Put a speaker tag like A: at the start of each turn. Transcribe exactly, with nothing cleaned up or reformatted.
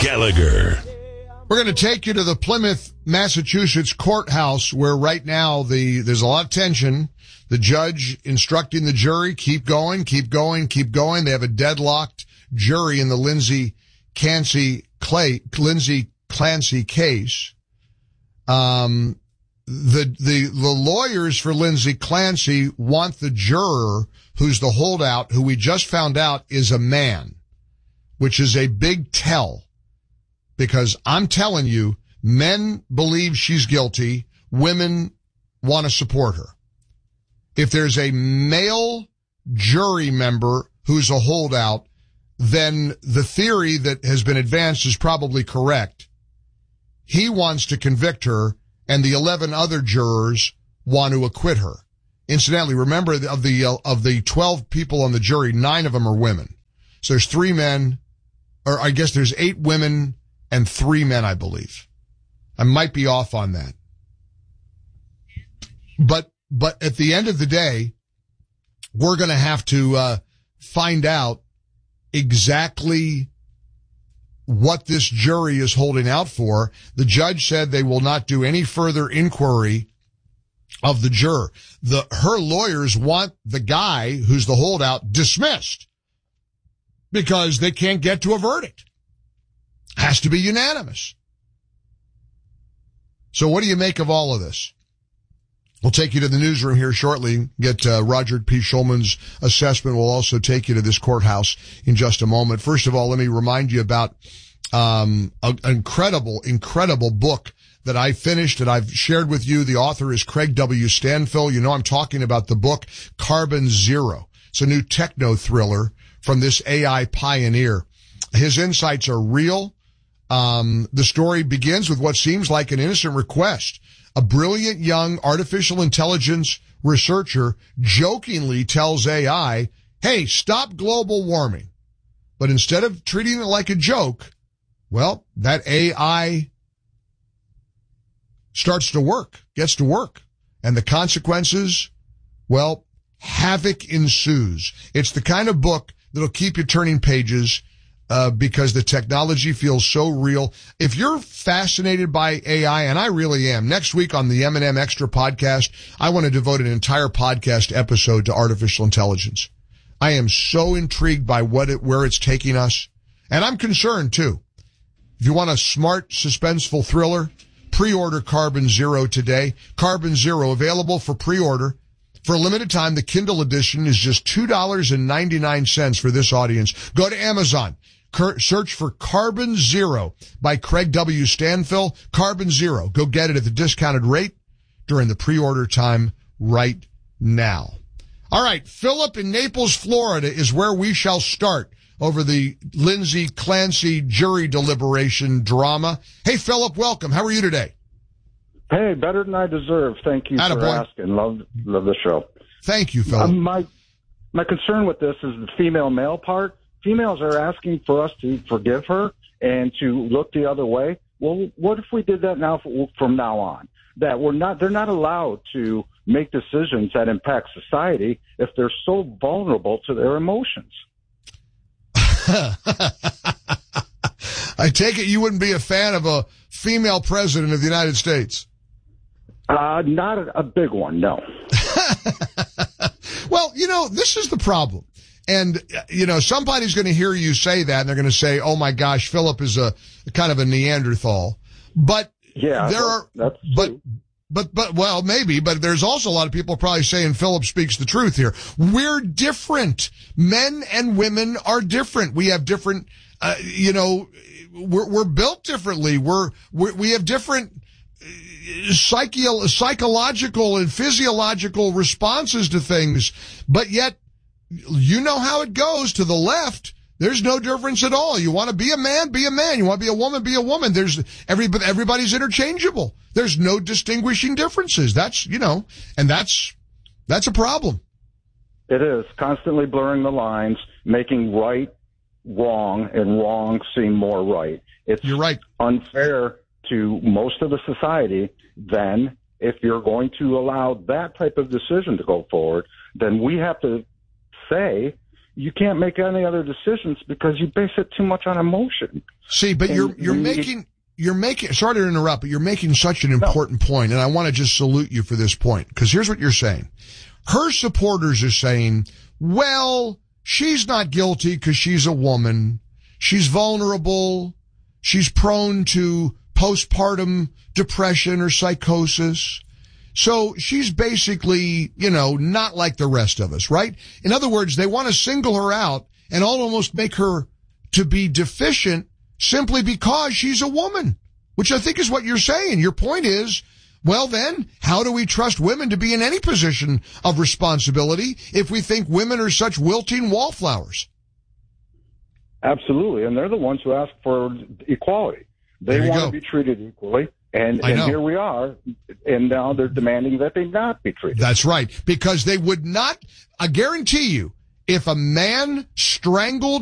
A: Gallagher.
B: We're going to take you to the Plymouth, Massachusetts courthouse where right now the there's a lot of tension. The judge instructing the jury, keep going, keep going, keep going. They have a deadlocked jury in the Lindsay Clancy Clay, Lindsay Clancy case. Um, the, the, the lawyers for Lindsay Clancy want the juror who's the holdout, who we just found out is a man, which is a big tell. Because I'm telling you, men believe she's guilty. Women want to support her. If there's a male jury member who's a holdout, then the theory that has been advanced is probably correct. He wants to convict her, and the eleven other jurors want to acquit her. Incidentally, remember, of the uh, of the twelve people on the jury, nine of them are women. So there's three men, or I guess there's eight women and three men, I believe. I might be off on that. But, but at the end of the day, we're going to have to, uh, find out exactly what this jury is holding out for. The judge said they will not do any further inquiry of the juror. The, her lawyers want the guy who's the holdout dismissed because they can't get to a verdict. Has to be unanimous. So what do you make of all of this? We'll take you to the newsroom here shortly, get uh, Roger P. Schulman's assessment. We'll also take you to this courthouse in just a moment. First of all, let me remind you about um an incredible, incredible book that I finished that I've shared with you. The author is Craig W. Stanfill. You know I'm talking about the book Carbon Zero. It's a new techno thriller from this A I pioneer. His insights are real. Um, the story begins with what seems like an innocent request. A brilliant young artificial intelligence researcher jokingly tells A I, hey, stop global warming. But instead of treating it like a joke, well, that A I starts to work, gets to work. And the consequences, well, havoc ensues. It's the kind of book that'll keep you turning pages Uh, because the technology feels so real. If you're fascinated by A I, and I really am, next week on the M and M Extra podcast, I want to devote an entire podcast episode to artificial intelligence. I am so intrigued by what it, where it's taking us. And I'm concerned too. If you want a smart, suspenseful thriller, pre-order Carbon Zero today. Carbon Zero available for pre-order. For a limited time, the Kindle edition is just two dollars and ninety-nine cents for this audience. Go to Amazon. Search for Carbon Zero by Craig W. Stanfill. Carbon Zero. Go get it at the discounted rate during the pre-order time right now. All right. Philip in Naples, Florida is where we shall start over the Lindsay Clancy jury deliberation drama. Hey, Philip, welcome. How are you today?
C: Hey, better than I deserve. Thank you
B: Atta
C: for
B: boy.
C: asking. Love, love the show.
B: Thank you, Philip.
C: Um, my, my concern with this is the female-male part. Females are asking for us to forgive her and to look the other way. Well, what if we did that now from now on? That we're not, they're not allowed to make decisions that impact society if they're so vulnerable to their emotions.
B: I take it you wouldn't be a fan of a female president of the United States.
C: Uh, not a, a big one, no.
B: Well, you know, this is the problem. And, you know, somebody's going to hear you say that, and they're going to say, oh, my gosh, Philip is a kind of a Neanderthal. But
C: yeah,
B: there are,
C: that's
B: but,
C: true.
B: but, but, well, maybe, but there's also a lot of people probably saying Philip speaks the truth here. We're different. Men and women are different. We have different, uh, you know, we're, we're built differently. We're, we're we have different psycho- psychological and physiological responses to things, but yet, you know how it goes to the left. There's no difference at all. You want to be a man, be a man. You want to be a woman, be a woman. There's every, everybody's interchangeable. There's no distinguishing differences. That's, you know, and that's, that's a problem.
C: It is constantly blurring the lines, making right wrong and wrong seem more right. It's
B: You're right.
C: unfair to most of the society. Then if you're going to allow that type of decision to go forward, then we have to say, you can't make any other decisions because you base it too much on emotion.
B: See, but
C: And
B: you're you're
C: you-
B: making you're making sorry to interrupt, but you're making such an important no. point, and I want to just salute you for this point, because here's what you're saying. Her supporters are saying, well, she's not guilty because she's a woman. She's vulnerable. She's prone to postpartum depression or psychosis. So she's basically, you know, not like the rest of us, right? In other words, they want to single her out and almost make her to be deficient simply because she's a woman, which I think is what you're saying. Your point is, well then, how do we trust women to be in any position of responsibility if we think women are such wilting wallflowers?
C: Absolutely, and they're the ones who ask for equality. They want
B: go.
C: to be treated equally, and,
B: I
C: and
B: know.
C: here we are, and now they're demanding that they not be treated.
B: That's right, because they would not, I guarantee you, if a man strangled